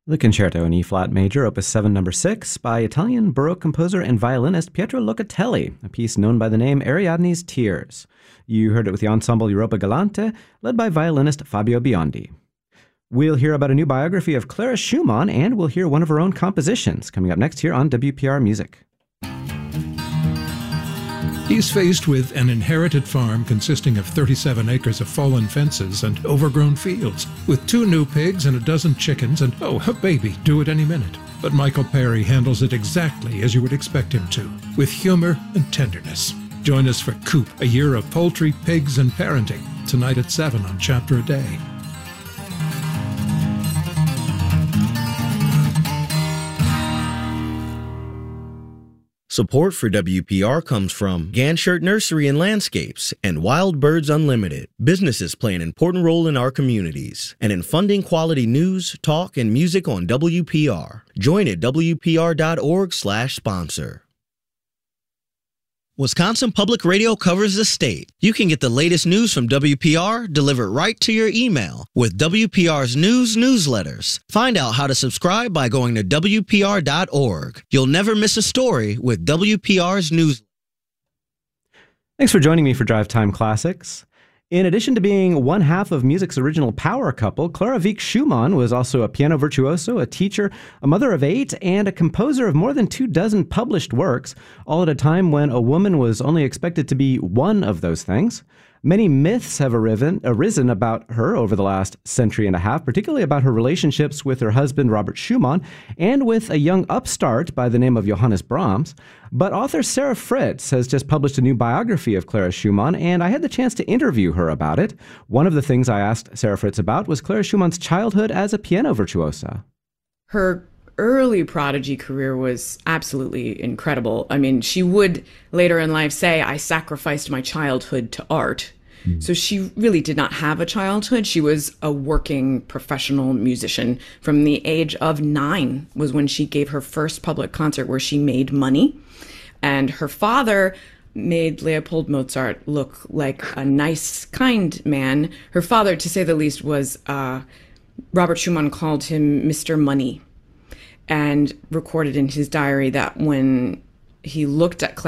The Concerto in E-flat major, opus 7, number 6, by Italian Baroque composer and violinist Pietro Locatelli, a piece known by the name Ariadne's Tears. You heard it with the ensemble Europa Galante, led by violinist Fabio Biondi. We'll hear about a new biography of Clara Schumann, and we'll hear one of her own compositions, coming up next here on WPR Music. He's faced with an inherited farm consisting of 37 acres of fallen fences and overgrown fields, with 2 new pigs and a dozen chickens and, a baby due at any minute. But Michael Perry handles it exactly as you would expect him to, with humor and tenderness. Join us for Coop, a year of poultry, pigs, and parenting, tonight at 7 on Chapter a Day. Support for WPR comes from Ganshert Nursery and Landscapes and Wild Birds Unlimited. Businesses play an important role in our communities and in funding quality news, talk, and music on WPR. Join at WPR.org/sponsor. Wisconsin Public Radio covers the state. You can get the latest news from WPR delivered right to your email with WPR's news newsletters. Find out how to subscribe by going to WPR.org. You'll never miss a story with WPR's news. Thanks for joining me for Drive Time Classics. In addition to being one half of music's original power couple, Clara Wieck Schumann was also a piano virtuoso, a teacher, a mother of 8, and a composer of more than 24 published works, all at a time when a woman was only expected to be one of those things. Many myths have arisen about her over the last century and a half, particularly about her relationships with her husband, Robert Schumann, and with a young upstart by the name of Johannes Brahms. But author Sarah Fritz has just published a new biography of Clara Schumann, and I had the chance to interview her about it. One of the things I asked Sarah Fritz about was Clara Schumann's childhood as a piano virtuosa. Her early prodigy career was absolutely incredible. I mean, she would later in life say, I sacrificed my childhood to art. So she really did not have a childhood. She was a working professional musician. From the age of 9 was when she gave her first public concert where she made money. And her father made Leopold Mozart look like a nice, kind man. Her father, to say the least, was Robert Schumann called him Mr. Money, and recorded in his diary that when he looked at